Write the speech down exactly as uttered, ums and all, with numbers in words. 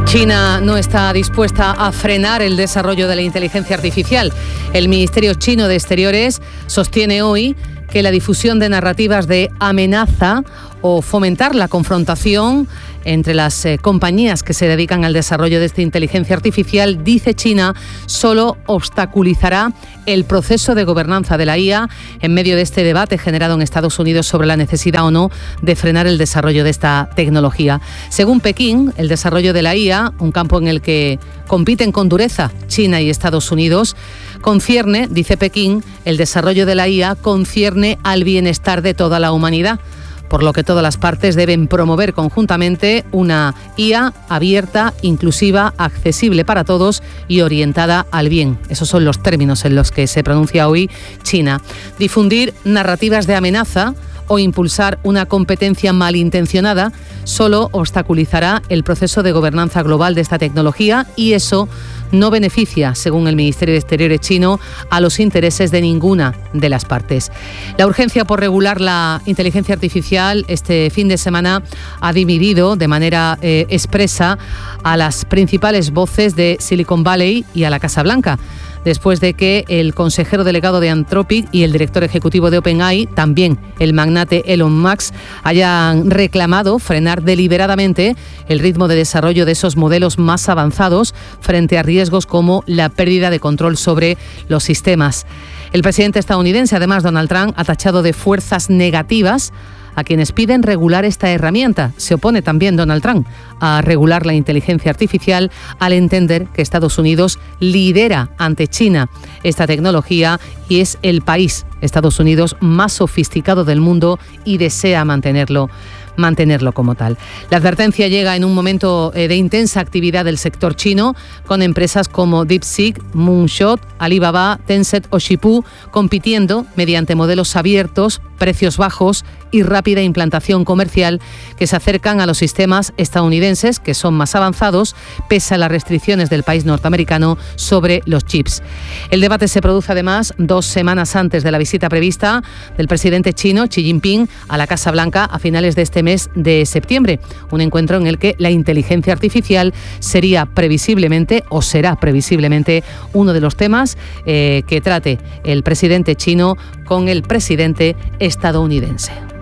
China no está dispuesta a frenar el desarrollo de la inteligencia artificial. El Ministerio Chino de Exteriores sostiene hoy que la difusión de narrativas de amenaza o fomentar la confrontación entre las eh, compañías que se dedican al desarrollo de esta inteligencia artificial, dice China, solo obstaculizará el proceso de gobernanza de la I A en medio de este debate generado en Estados Unidos sobre la necesidad o no de frenar el desarrollo de esta tecnología. Según Pekín, el desarrollo de la I A, un campo en el que compiten con dureza China y Estados Unidos, concierne, dice Pekín, el desarrollo de la I A concierne al bienestar de toda la humanidad, por lo que todas las partes deben promover conjuntamente una I A abierta, inclusiva, accesible para todos y orientada al bien. Esos son los términos en los que se pronuncia hoy China. Difundir narrativas de amenaza o impulsar una competencia malintencionada solo obstaculizará el proceso de gobernanza global de esta tecnología y eso no beneficia, según el Ministerio de Exteriores chino, a los intereses de ninguna de las partes. La urgencia por regular la inteligencia artificial este fin de semana ha dividido de manera eh, expresa a las principales voces de Silicon Valley y a la Casa Blanca, después de que el consejero delegado de Anthropic y el director ejecutivo de OpenAI, también el magnate Elon Musk, hayan reclamado frenar deliberadamente el ritmo de desarrollo de esos modelos más avanzados frente a riesgos como la pérdida de control sobre los sistemas. El presidente estadounidense, además, Donald Trump, ha tachado de fuerzas negativas a quienes piden regular esta herramienta. Se opone también Donald Trump a regular la inteligencia artificial al entender que Estados Unidos lidera ante China esta tecnología y es el país, Estados Unidos, más sofisticado del mundo y desea mantenerlo. mantenerlo como tal. La advertencia llega en un momento de intensa actividad del sector chino, con empresas como DeepSeek, Moonshot, Alibaba, Tencent o Zhipu compitiendo mediante modelos abiertos, precios bajos y rápida implantación comercial que se acercan a los sistemas estadounidenses, que son más avanzados, pese a las restricciones del país norteamericano sobre los chips. El debate se produce además dos semanas antes de la visita prevista del presidente chino Xi Jinping a la Casa Blanca a finales de este mes de septiembre, un encuentro en el que la inteligencia artificial sería previsiblemente o será previsiblemente uno de los temas eh, que trate el presidente chino con el presidente estadounidense.